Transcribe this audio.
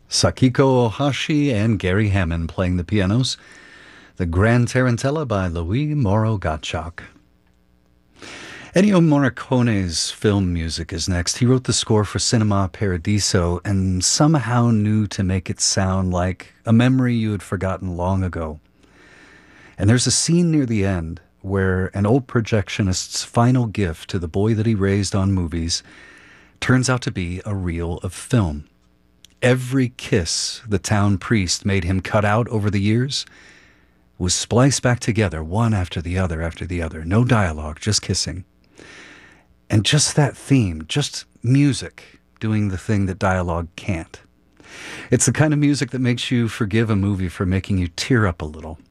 Sakiko Ohashi and Gary Hammond playing the pianos. The Grand Tarantella by Louis Moro Gottschalk. Ennio Morricone's film music is next. He wrote the score for Cinema Paradiso and somehow knew to make it sound like a memory you had forgotten long ago. And there's a scene near the end where an old projectionist's final gift to the boy that he raised on movies turns out to be a reel of film. Every kiss the town priest made him cut out over the years was spliced back together, one after the other after the other. No dialogue, just kissing. And just that theme, just music doing the thing that dialogue can't. It's the kind of music that makes you forgive a movie for making you tear up a little.